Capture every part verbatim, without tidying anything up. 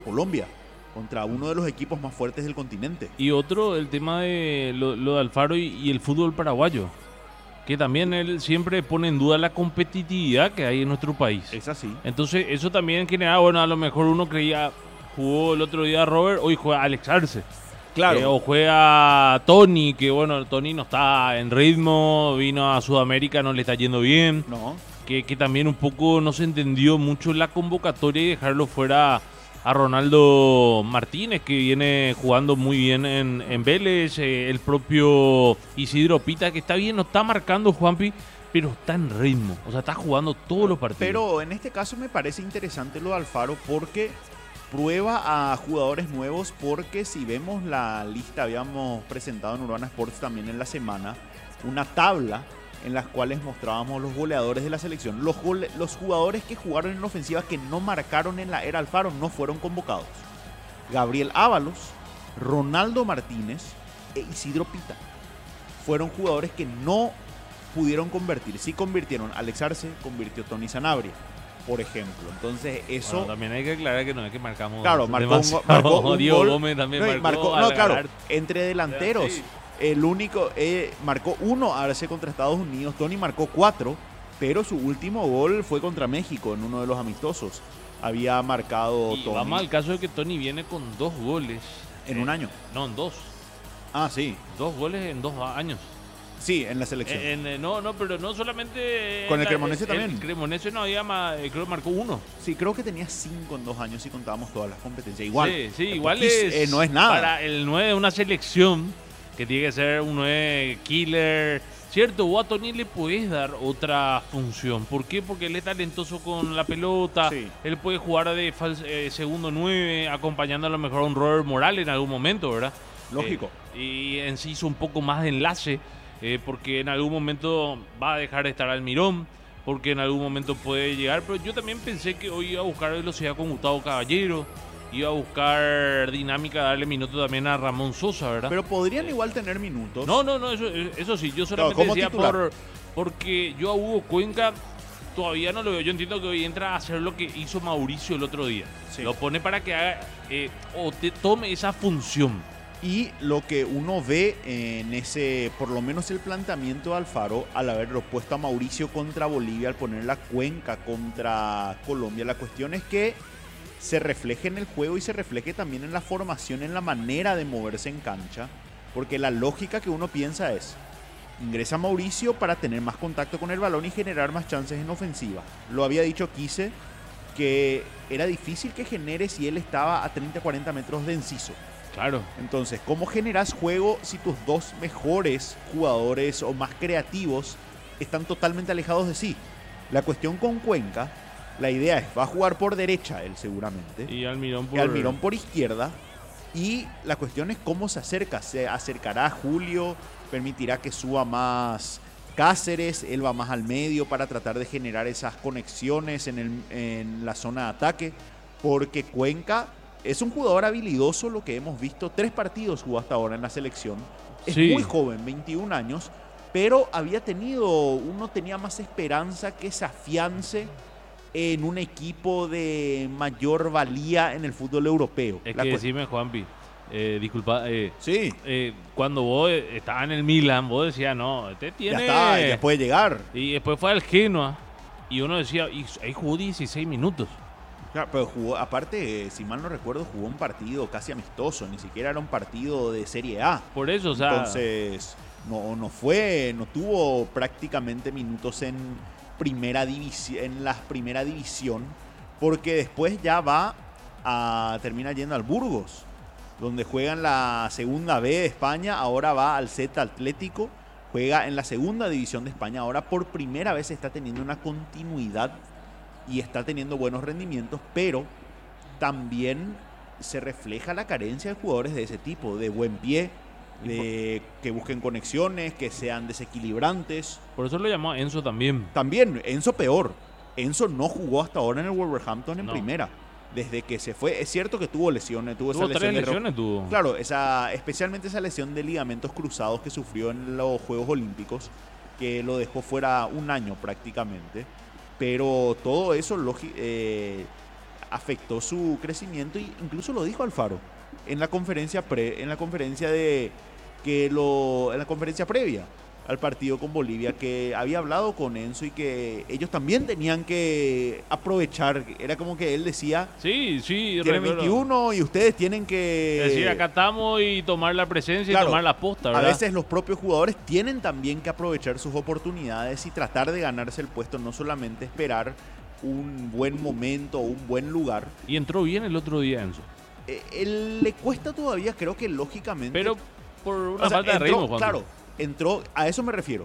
Colombia, contra uno de los equipos más fuertes del continente. Y otro, el tema de lo, lo de Alfaro y, y el fútbol paraguayo, que también él siempre pone en duda la competitividad que hay en nuestro país. Es así. Entonces, eso también genera, bueno, a lo mejor uno creía, jugó el otro día Robert, hoy juega Alex Arce. Claro. Eh, o juega Tony, que bueno, Tony no está en ritmo, vino a Sudamérica, no le está yendo bien. No. Que, que también un poco no se entendió mucho la convocatoria y dejarlo fuera a Ronaldo Martínez, que viene jugando muy bien en, en Vélez, eh, el propio Isidro Pita, que está bien, no está marcando Juanpi, pero está en ritmo, o sea, está jugando todos los partidos. Pero en este caso me parece interesante lo de Alfaro porque prueba a jugadores nuevos, porque si vemos la lista, habíamos presentado en Urbana Sports también en la semana, una tabla en las cuales mostrábamos los goleadores de la selección. Los, gole los jugadores que jugaron en ofensiva que no marcaron en la era Alfaro no fueron convocados. Gabriel Ábalos, Ronaldo Martínez e Isidro Pita fueron jugadores que no pudieron convertir. Sí convirtieron. Alex Arce convirtió Tony Sanabria, por ejemplo. Entonces eso... Bueno, también hay que aclarar que no es que marcamos... Claro, marcó un, marcó un Diego gol. Gómez también no, marcó. marcó no, claro, ganar. Entre delanteros. Sí. El único, eh, marcó uno Arce contra Estados Unidos, Tony marcó cuatro, pero su último gol fue contra México en uno de los amistosos. Había marcado y Tony. Vamos al caso de que Tony viene con dos goles. En eh, un año. No, en dos. Ah, sí. Dos goles en dos años. Sí, en la selección. Eh, en, no, no, pero no solamente... Con el la, Cremonese también. El Cremonese no había más, creo que marcó uno. Sí, creo que tenía cinco en dos años si contábamos todas las competencias. Igual. Sí, sí, igual Poquís, es... Eh, no es nada. Para el nueve de una selección... que tiene que ser un nueve killer. Cierto, vos a Tony le podés dar otra función. ¿Por qué? Porque él es talentoso con la pelota. Sí. Él puede jugar de eh, segundo nueve, acompañando a lo mejor a un Robert Morales en algún momento, ¿verdad? Lógico. Eh, y en sí hizo un poco más de enlace, eh, porque en algún momento va a dejar de estar Almirón, porque en algún momento puede llegar. Pero yo también pensé que hoy iba a buscar velocidad con Gustavo Caballero. Iba a buscar dinámica, darle minutos también a Ramón Sosa, ¿verdad? Pero podrían igual tener minutos. No, no, no, eso, eso sí, yo solamente claro, decía titular. por porque yo a Hugo Cuenca todavía no lo veo. Yo entiendo que hoy entra a hacer lo que hizo Mauricio el otro día. Sí. Lo pone para que haga eh, o te tome esa función. Y lo que uno ve en ese, por lo menos el planteamiento de Alfaro, al haberlo puesto a Mauricio contra Bolivia, al poner la Cuenca contra Colombia, la cuestión es que se refleje en el juego y se refleje también en la formación, en la manera de moverse en cancha, porque la lógica que uno piensa es, ingresa Mauricio para tener más contacto con el balón y generar más chances en ofensiva. Lo había dicho Quise, que era difícil que genere si él estaba a treinta a cuarenta metros de Enciso. Claro. Entonces, ¿cómo generas juego si tus dos mejores jugadores o más creativos están totalmente alejados de sí? La cuestión con Cuenca, la idea es, va a jugar por derecha él seguramente. Y Almirón por... Y Almirón por izquierda. Y la cuestión es cómo se acerca. Se acercará a Julio, permitirá que suba más Cáceres, él va más al medio para tratar de generar esas conexiones en, el, en la zona de ataque. Porque Cuenca es un jugador habilidoso, lo que hemos visto. Tres partidos jugó hasta ahora en la selección. Es Sí. muy joven, veintiún años. Pero había tenido, uno tenía más esperanza que se afiance en un equipo de mayor valía en el fútbol europeo. Es La que cu- decime, Juanpi, eh, disculpa, eh, Sí, eh, cuando vos eh, estabas en el Milan, vos decías, no, este ya tiene... está, ya puede llegar. Y después fue al Genoa y uno decía, y ahí jugó dieciséis minutos. Claro, pero jugó, aparte, eh, si mal no recuerdo, jugó un partido casi amistoso, ni siquiera era un partido de Serie A. Por eso, o sea... Entonces, no, no fue, no tuvo prácticamente minutos en primera división, en la primera división, porque después ya va a termina yendo al Burgos, donde juega en la segunda B de España, ahora va al Z Atlético, juega en la segunda división de España, ahora por primera vez está teniendo una continuidad y está teniendo buenos rendimientos, pero también se refleja la carencia de jugadores de ese tipo, de buen pie, de que busquen conexiones, que sean desequilibrantes. Por eso lo llamó a Enzo también. También Enzo peor. Enzo no jugó hasta ahora en el Wolverhampton en No. primera. Desde que se fue, es cierto que tuvo lesiones, tuvo, Tuvo esa tres lesión de ro- lesiones, tuvo. Claro, esa, especialmente esa lesión de ligamentos cruzados que sufrió en los Juegos Olímpicos, que lo dejó fuera un año prácticamente. Pero todo eso, logi- eh, afectó su crecimiento, y incluso lo dijo Alfaro en la conferencia pre, en la conferencia de que lo en la conferencia previa al partido con Bolivia, que había hablado con Enzo y que ellos también tenían que aprovechar. Era como que él decía, sí, sí, tienen veintiuno y ustedes tienen que decir, acá estamos, y tomar la presencia, claro, y tomar la posta, ¿verdad? A veces los propios jugadores tienen también que aprovechar sus oportunidades y tratar de ganarse el puesto, no solamente esperar un buen momento o un buen lugar. Y entró bien el otro día, Enzo. Eh, él le cuesta todavía, creo que lógicamente, pero por una o sea, falta entró, de ritmo, Juan. Claro, entró, a eso me refiero.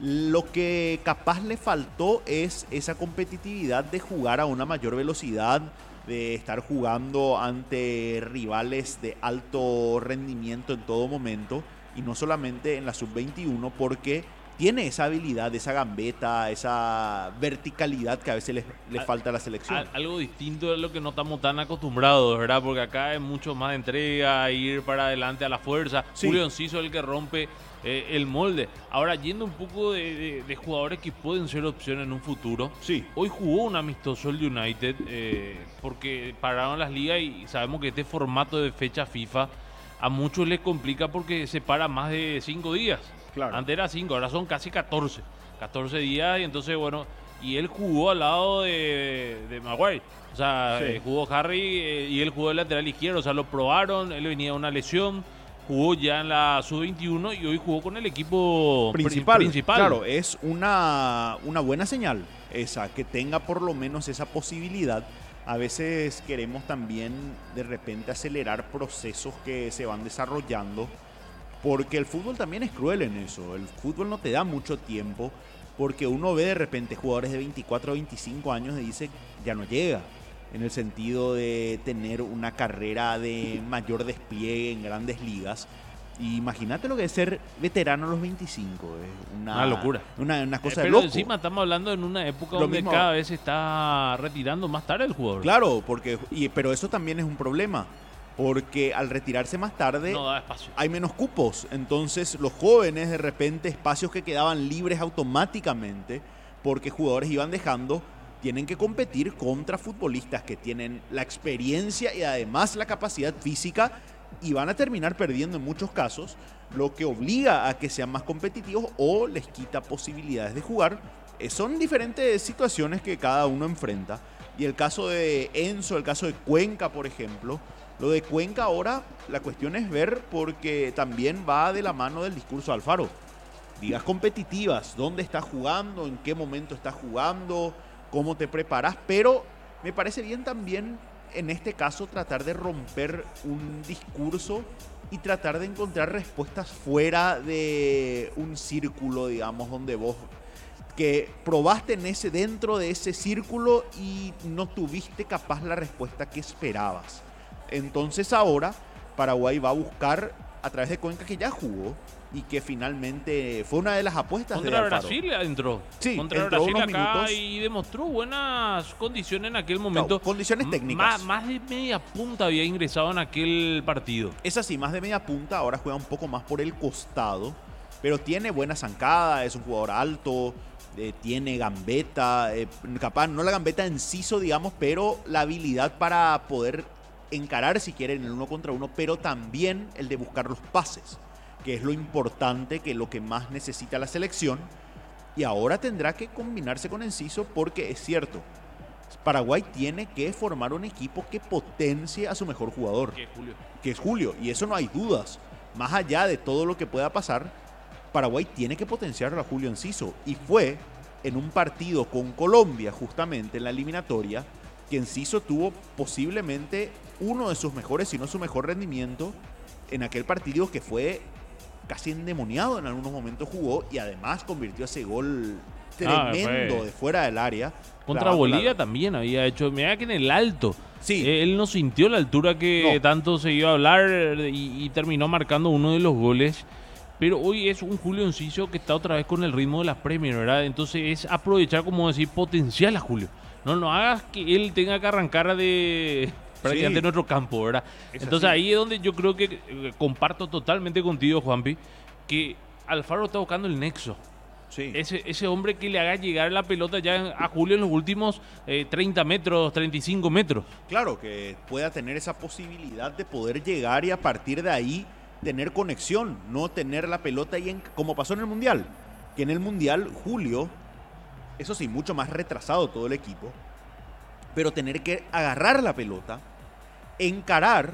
Lo que capaz le faltó es esa competitividad de jugar a una mayor velocidad, de estar jugando ante rivales de alto rendimiento en todo momento, y no solamente en la sub veintiuno, porque tiene esa habilidad, esa gambeta, esa verticalidad que a veces le, le falta a la selección. Algo distinto de lo que no estamos tan acostumbrados, ¿verdad? Porque acá es mucho más de entrega, ir para adelante a la fuerza. Sí. Julio Enciso es el que rompe eh, el molde. Ahora, yendo un poco de, de, de jugadores que pueden ser opción en un futuro. Sí. Hoy jugó un amistoso el United, eh, porque pararon las ligas, y sabemos que este formato de fecha FIFA a muchos les complica porque se para más de cinco días. Claro. Antes era cinco, ahora son casi catorce. catorce días, y entonces, bueno, y él jugó al lado de, de Maguire. O sea, sí. eh, jugó Harry eh, y él jugó el lateral izquierdo. O sea, lo probaron, él venía de una lesión, jugó ya en la sub veintiuno y hoy jugó con el equipo principal. principal. Claro, es una, una buena señal esa, que tenga por lo menos esa posibilidad. A veces queremos también de repente acelerar procesos que se van desarrollando, porque el fútbol también es cruel en eso. El fútbol no te da mucho tiempo, porque uno ve de repente jugadores de veinticuatro o veinticinco años y dice, ya no llega, en el sentido de tener una carrera de mayor despliegue en grandes ligas. Y imagínate lo que es ser veterano a los veinticinco, es una, una locura. Una, una cosa eh, de pero loco. Encima estamos hablando en una época lo donde mismo, cada vez se está retirando más tarde el jugador. Claro, porque y, pero eso también es un problema. Porque al retirarse más tarde no da espacio, hay menos cupos. Entonces los jóvenes, de repente, espacios que quedaban libres automáticamente porque jugadores iban dejando, tienen que competir contra futbolistas que tienen la experiencia y además la capacidad física, y van a terminar perdiendo en muchos casos, lo que obliga a que sean más competitivos o les quita posibilidades de jugar. Eh, son diferentes situaciones que cada uno enfrenta. Y el caso de Enzo, el caso de Cuenca, por ejemplo. Lo de Cuenca ahora, la cuestión es ver, porque también va de la mano del discurso de Alfaro. Ligas competitivas, dónde estás jugando, en qué momento estás jugando, cómo te preparas, pero me parece bien también en este caso tratar de romper un discurso y tratar de encontrar respuestas fuera de un círculo, digamos, donde vos que probaste en ese, dentro de ese círculo y no tuviste capaz la respuesta que esperabas. Entonces ahora Paraguay va a buscar a través de Cuenca, que ya jugó y que finalmente fue una de las apuestas contra de Alfaro. Brasil entró. Sí, contra entró Brasil unos acá minutos y demostró buenas condiciones en aquel momento. No, condiciones técnicas. Más, más de media punta había ingresado en aquel partido. Es así, más de media punta. Ahora juega un poco más por el costado, pero tiene buena zancada, es un jugador alto, eh, tiene gambeta, eh, capaz no la gambeta en ciso, digamos, pero la habilidad para poder encarar si quieren el uno contra uno, pero también el de buscar los pases, que es lo importante, que es lo que más necesita la selección. Y ahora tendrá que combinarse con Enciso, porque es cierto, Paraguay tiene que formar un equipo que potencie a su mejor jugador, que es Julio. que es Julio, y eso no hay dudas. Más allá de todo lo que pueda pasar, Paraguay tiene que potenciar a Julio Enciso, y fue en un partido con Colombia, justamente en la eliminatoria, que Enciso tuvo posiblemente uno de sus mejores, si no su mejor rendimiento en aquel partido, que fue casi endemoniado en algunos momentos jugó, y además convirtió ese gol tremendo ah, de fuera del área. Contra Bolivia la... también había hecho, mira que en el alto. Sí. Eh, él no sintió la altura que no. tanto se iba a hablar, y, y terminó marcando uno de los goles. Pero hoy es un Julio Enciso que está otra vez con el ritmo de la Premier, ¿verdad? Entonces es aprovechar, como decir, potencial a Julio. No, no hagas que él tenga que arrancar de prácticamente sí. nuestro campo, ¿verdad? Es Entonces así. Ahí es donde yo creo que eh, comparto totalmente contigo, Juanpi, que Alfaro está buscando el nexo. Sí. Ese, ese hombre que le haga llegar la pelota ya a Julio en los últimos eh, treinta metros, treinta y cinco metros. Claro, que pueda tener esa posibilidad de poder llegar y a partir de ahí tener conexión, no tener la pelota ahí en, como pasó en el Mundial. Que en el Mundial, Julio, eso sí, mucho más retrasado todo el equipo, pero tener que agarrar la pelota, encarar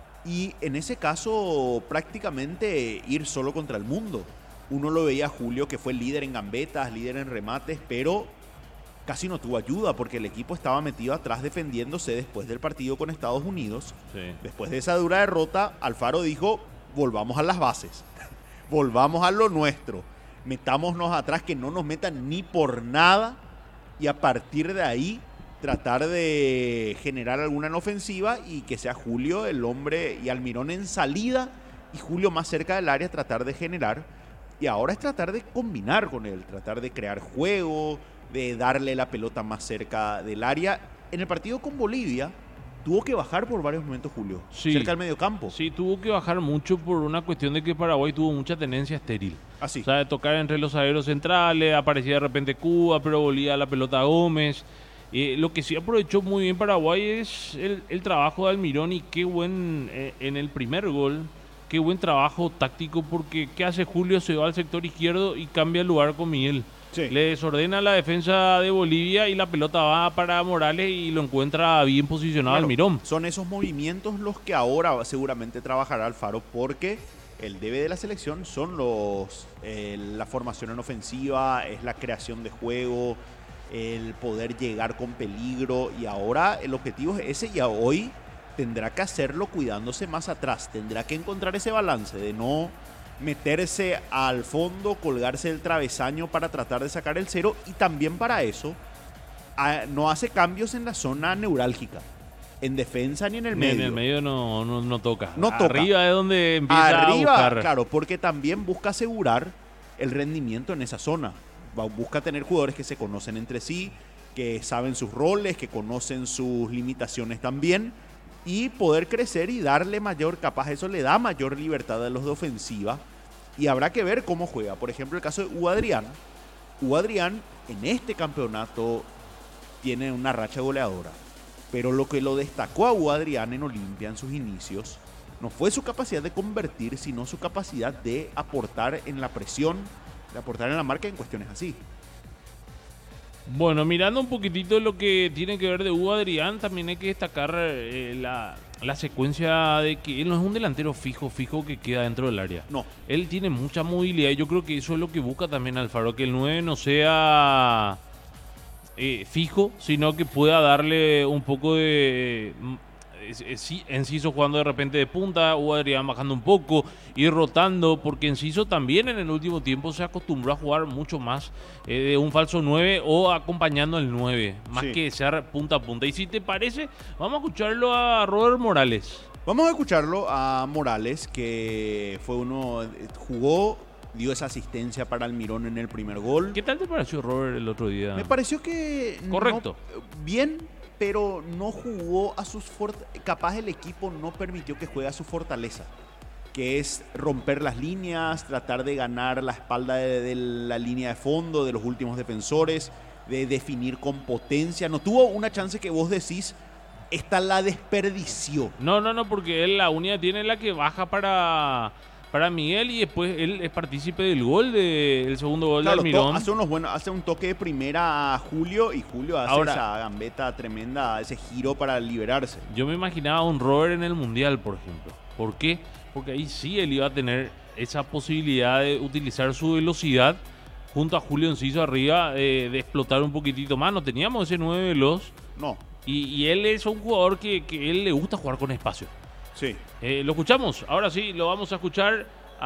y en ese caso prácticamente ir solo contra el mundo. Uno lo veía a Julio, que fue líder en gambetas, líder en remates, pero casi no tuvo ayuda porque el equipo estaba metido atrás defendiéndose después del partido con Estados Unidos. Sí. Después de esa dura derrota, Alfaro dijo, volvamos a las bases, volvamos a lo nuestro, metámonos atrás, que no nos metan ni por nada y a partir de ahí tratar de generar alguna en ofensiva y que sea Julio el hombre y Almirón en salida y Julio más cerca del área tratar de generar. Y ahora es tratar de combinar con él, tratar de crear juego, de darle la pelota más cerca del área. En el partido con Bolivia tuvo que bajar por varios momentos Julio, Sí. cerca del mediocampo. Sí, tuvo que bajar mucho por una cuestión de que Paraguay tuvo mucha tenencia estéril. Así. O sea, de tocar entre los zagueros centrales, aparecía de repente Cuba, pero volvía la pelota a Gómez. Eh, lo que sí aprovechó muy bien Paraguay es el, el trabajo de Almirón y qué buen, eh, en el primer gol, qué buen trabajo táctico porque ¿qué hace Julio? Se va al sector izquierdo y cambia el lugar con Miguel. Sí. Le desordena la defensa de Bolivia y la pelota va para Morales y lo encuentra bien posicionado Claro, Almirón. son esos movimientos los que ahora seguramente trabajará Alfaro porque el debe de la selección son los eh, la formación en ofensiva, es la creación de juego, el poder llegar con peligro y ahora el objetivo es ese y hoy tendrá que hacerlo cuidándose más atrás, tendrá que encontrar ese balance de no meterse al fondo, colgarse del travesaño para tratar de sacar el cero y también para eso a, no hace cambios en la zona neurálgica, en defensa ni en el medio. En el medio no, no, no toca. No toca. Arriba es donde empieza Arriba, a buscar. claro, porque también busca asegurar el rendimiento en esa zona. Busca tener jugadores que se conocen entre sí, que saben sus roles, que conocen sus limitaciones también y poder crecer y darle mayor, capaz eso le da mayor libertad a los de ofensiva y habrá que ver cómo juega. Por ejemplo, el caso de Hugo Adrián. Hugo Adrián en este campeonato tiene una racha goleadora, pero lo que lo destacó a Hugo Adrián en Olimpia en sus inicios no fue su capacidad de convertir, sino su capacidad de aportar en la presión, de aportar en la marca en cuestiones así. Bueno, mirando un poquitito lo que tiene que ver de Hugo Adrián, también hay que destacar eh, la, la secuencia de que él no es un delantero fijo, fijo que queda dentro del área. No. Él tiene mucha movilidad y yo creo que eso es lo que busca también Alfaro, que el nueve no sea eh, fijo, sino que pueda darle un poco de... Enciso jugando de repente de punta, Hugo Adrián bajando un poco, ir rotando, porque Enciso también en el último tiempo se acostumbró a jugar mucho más eh, de un falso nueve o acompañando al nueve, más Sí. que ser punta a punta. Y si te parece, vamos a escucharlo a Robert Morales. Vamos a escucharlo a Morales, que fue uno, jugó, dio esa asistencia para Almirón en el primer gol. ¿Qué tal te pareció Robert el otro día? Me pareció que... no- Correcto. bien, pero no jugó a sus fortalezas. Capaz el equipo no permitió que juegue a su fortaleza, que es romper las líneas, tratar de ganar la espalda de, de la línea de fondo, de los últimos defensores, de definir con potencia. No tuvo una chance que vos decís, esta la desperdició. No, no, no, porque él la única tiene la que baja para, para Miguel y después él es partícipe del gol, del segundo gol Claro, de to- Almirón. hace, unos buenos, hace un toque de primera a Julio y Julio hace Ahora- esa gambeta tremenda, ese giro para liberarse. Yo me imaginaba un Robert en el Mundial, por ejemplo. ¿Por qué? Porque ahí sí él iba a tener esa posibilidad de utilizar su velocidad junto a Julio Enciso arriba, eh, de explotar un poquitito más. No teníamos ese nueve veloz No, y, y él es un jugador que, que él le gusta jugar con espacio. sí. Eh, lo escuchamos, ahora sí, lo vamos a escuchar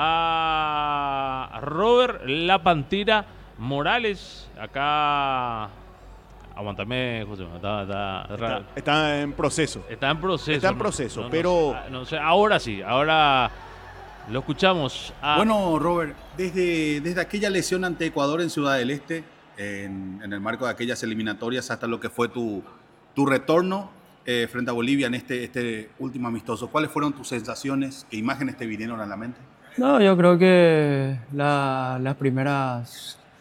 a Robert La Pantera Morales. Acá, aguántame, José, está, está- Está, está en proceso. está en proceso. Está en ¿no? proceso, No, no pero- sé, no sé, ahora sí, ahora lo escuchamos. a- Bueno, Robert, desde, desde aquella lesión ante Ecuador en Ciudad del Este, en, en el marco de aquellas eliminatorias, hasta lo que fue tu, tu retorno eh, frente a Bolivia en este, este último amistoso, ¿cuáles fueron tus sensaciones? ¿Qué imágenes te vinieron a la mente? No, yo creo que la- las primeras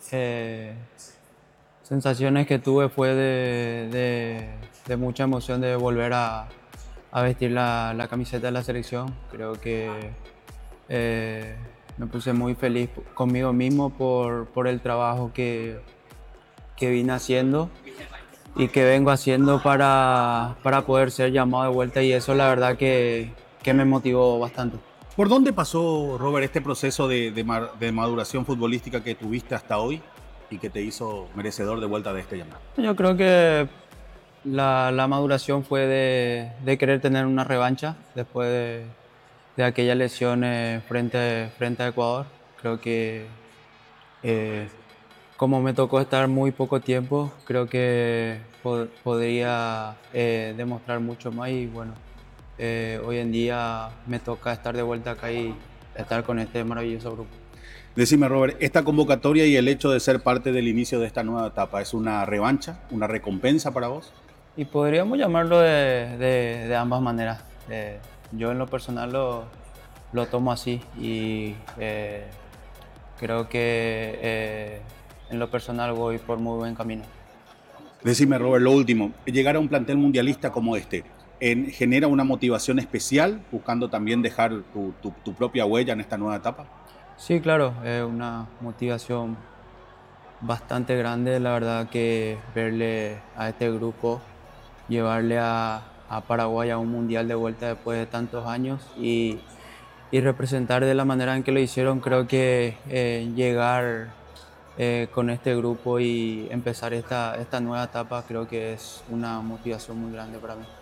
Eh, sensaciones que tuve fue de, de, de mucha emoción de volver a, a vestir la, la camiseta de la selección. Creo que eh, me puse muy feliz conmigo mismo por, por el trabajo que, que vine haciendo y que vengo haciendo para, para poder ser llamado de vuelta, y eso la verdad que, que me motivó bastante. ¿Por dónde pasó, Robert, este proceso de, de, de maduración futbolística que tuviste hasta hoy y que te hizo merecedor de vuelta de este llamado? Yo creo que la, la maduración fue de, de querer tener una revancha después de, de aquella lesión eh, frente, frente a Ecuador. Creo que eh, como me tocó estar muy poco tiempo, creo que pod podría eh, demostrar mucho más, y bueno, eh, hoy en día me toca estar de vuelta acá y estar con este maravilloso grupo. Decime, Robert, ¿esta convocatoria y el hecho de ser parte del inicio de esta nueva etapa es una revancha, una recompensa para vos? Y podríamos llamarlo de, de, de ambas maneras. Eh, yo en lo personal lo, lo tomo así, y eh, creo que eh, en lo personal voy por muy buen camino. Decime, Robert, lo último, llegar a un plantel mundialista como este, en, ¿genera una motivación especial buscando también dejar tu, tu, tu propia huella en esta nueva etapa? Sí, claro, es una motivación bastante grande, la verdad, que verle a este grupo, llevarle a, a Paraguay a un mundial de vuelta después de tantos años y, y representar de la manera en que lo hicieron. Creo que eh, llegar eh, con este grupo y empezar esta, esta nueva etapa, creo que es una motivación muy grande para mí.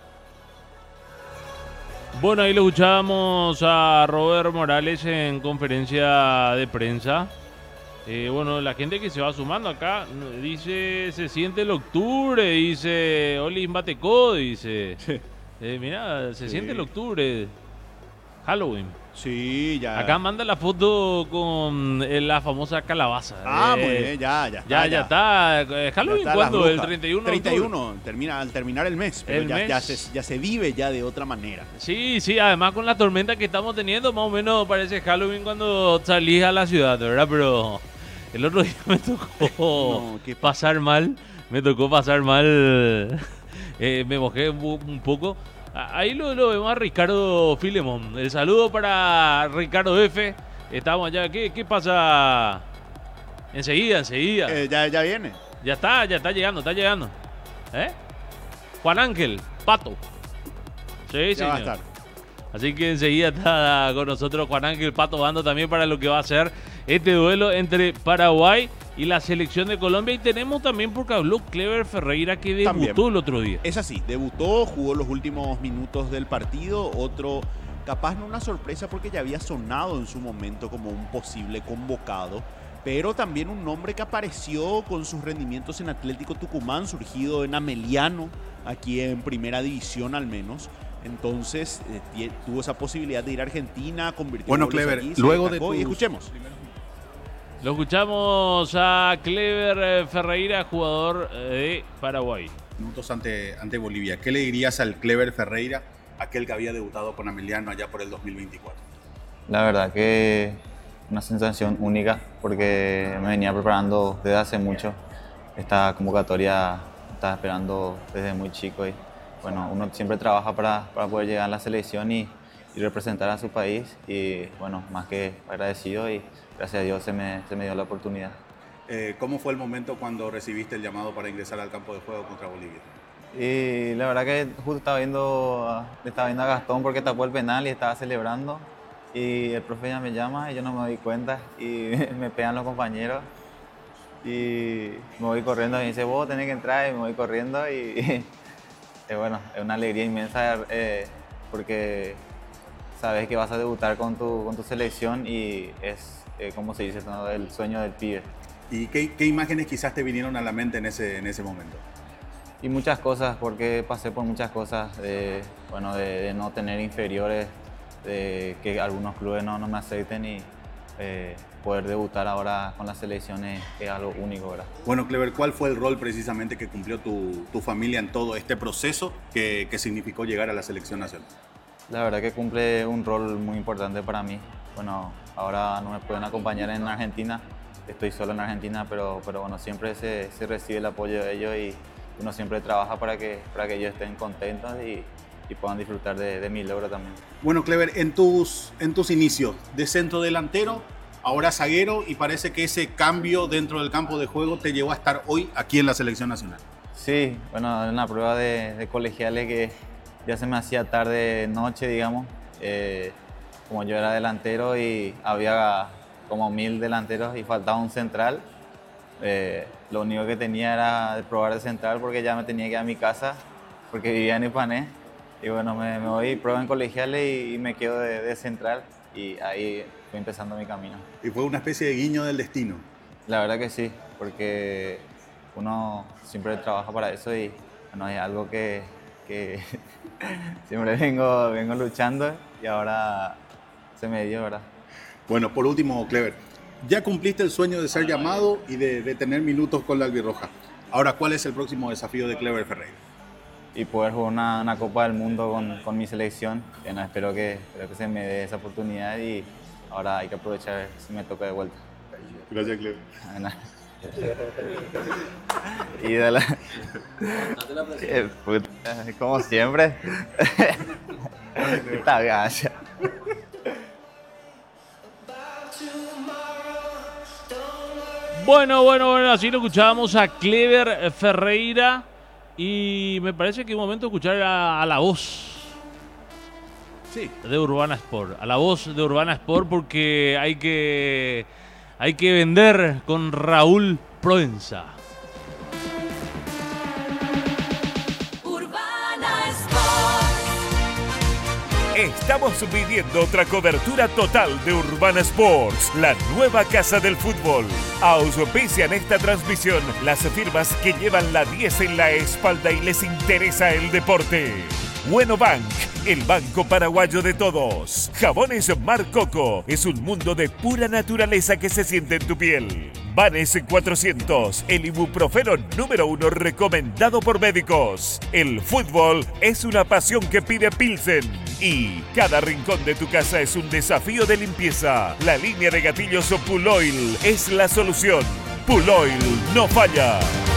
Bueno, ahí lo escuchábamos a Robert Morales en conferencia de prensa. Eh, bueno, la gente que se va sumando acá dice, se siente el octubre, dice Oli Mbateco, dice. Eh, mira, se Sí. siente el octubre, Halloween. Sí, ya. Acá manda la foto con eh, la famosa calabaza. Ah, Eh, muy bien, ya, ya. Ya, está, ya está. Eh, ¿Halloween Ya está, las cuándo? ¿El brujas. treinta y uno de treinta y octubre? uno, termina, al terminar el mes. Pero El ya, mes. Ya, se, ya se vive ya de otra manera. Sí, sí, además con la tormenta que estamos teniendo, más o menos parece Halloween cuando salís a la ciudad, ¿verdad? Pero el otro día me tocó No, ¿qué pasar mal, me tocó pasar mal, eh, me mojé un, un poco. A- Ahí lo, lo vemos a Ricardo Filemón. El saludo para Ricardo F. Estamos allá. ¿Qué, qué pasa? Enseguida, enseguida. Eh, ya, ya viene. Ya está, ya está llegando, está llegando. ¿Eh? Juan Ángel, Pato. Sí, Ya va a señor. estar. Así que enseguida está con nosotros Juan Ángel Pato Bando también para lo que va a ser este duelo entre Paraguay y la selección de Colombia. Y tenemos también porque habló Clever Ferreira, que debutó También. el otro día. Es así, debutó, jugó los últimos minutos del partido. Otro, capaz no una sorpresa porque ya había sonado en su momento como un posible convocado, pero también un nombre que apareció con sus rendimientos en Atlético Tucumán, surgido en Ameliano, aquí en Primera División al menos. Entonces eh, tie- tuvo esa posibilidad de ir a Argentina, convirtió Bueno, goles Clever, allí, se luego de destacó, y tus- escuchemos. Lo escuchamos a Clever eh, Ferreira, jugador eh, de Paraguay. Minutos ante, ante Bolivia. ¿Qué le dirías al Clever Ferreira, aquel que había debutado con Ameliano allá por el dos mil veinticuatro? La verdad que una sensación única porque me venía preparando desde hace mucho. Esta convocatoria estaba esperando desde muy chico y bueno, uno siempre trabaja para, para poder llegar a la selección y, y representar a su país y bueno, más que agradecido y gracias a Dios se me, se me dio la oportunidad. Eh, ¿Cómo fue el momento cuando recibiste el llamado para ingresar al campo de juego contra Bolivia? Y la verdad que justo estaba viendo, a- estaba viendo a Gastón porque tapó el penal y estaba celebrando. Y el profe ya me llama y yo no me doy cuenta y me pegan los compañeros. Y me voy corriendo y me dice, vos tenés que entrar y me voy corriendo. Y, y bueno, es una alegría inmensa eh, porque sabes que vas a debutar con tu, con tu selección y es, eh, como se dice, ¿no? El sueño del pibe. ¿Y qué, qué imágenes quizás te vinieron a la mente en ese, en ese momento? Y muchas cosas, porque pasé por muchas cosas, de, bueno, de, de no tener inferiores, de que algunos clubes no, no me acepten y eh, poder debutar ahora con la selección es, es algo único, ¿verdad? Bueno, Clever, ¿cuál fue el rol precisamente que cumplió tu, tu familia en todo este proceso que, que significó llegar a la selección nacional? La verdad que cumple un rol muy importante para mí. Bueno, ahora no me pueden acompañar en Argentina, estoy solo en Argentina, pero, pero bueno, siempre se, se recibe el apoyo de ellos y uno siempre trabaja para que, para que ellos estén contentos y, y puedan disfrutar de, de mi logro también. Bueno, Clever, en tus, en tus inicios de centro delantero, ahora zaguero, y parece que ese cambio dentro del campo de juego te llevó a estar hoy aquí en la selección nacional. Sí, bueno, en una prueba de, de colegiales que ya se me hacía tarde, noche, digamos. Eh, como yo era delantero y había como mil delanteros y faltaba un central, eh, lo único que tenía era probar de central porque ya me tenía que ir a mi casa porque vivía en Ipané. Y bueno, me, me voy, pruebo en colegiales y, y me quedo de, de central y ahí fui empezando mi camino. Y fue una especie de guiño del destino. La verdad que sí, porque uno siempre trabaja para eso y bueno, es algo que, que siempre vengo, vengo luchando y ahora se me dio, ¿verdad? Bueno, por último, Clever, ya cumpliste el sueño de ser llamado y de, de tener minutos con la albirroja. Ahora, ¿cuál es el próximo desafío de Clever Ferreira? Y poder jugar una, una Copa del Mundo con, con mi selección. Bueno, espero, que, espero que se me dé esa oportunidad y ahora hay que aprovechar si me toca de vuelta. Gracias, Clever. Y de la... Eh, puta, como siempre. Está gacha. Bueno, bueno, bueno, así lo escuchábamos a Clever Ferreira y me parece que es momento de escuchar a, a la voz Sí. de Urbana Sport, a la voz de Urbana Sport porque hay que, hay que vender con Raúl Proenza. Estamos viviendo otra cobertura total de Urbana Sports, la nueva casa del fútbol. Auspician esta transmisión las firmas que llevan la diez en la espalda y les interesa el deporte. Bueno Bank, el banco paraguayo de todos. Jabones Mar Coco, es un mundo de pura naturaleza que se siente en tu piel. Vanes cuatrocientos, el ibuprofeno número uno recomendado por médicos. El fútbol es una pasión que pide Pilsen. Y cada rincón de tu casa es un desafío de limpieza. La línea de gatillos Puloil es la solución. Puloil no falla.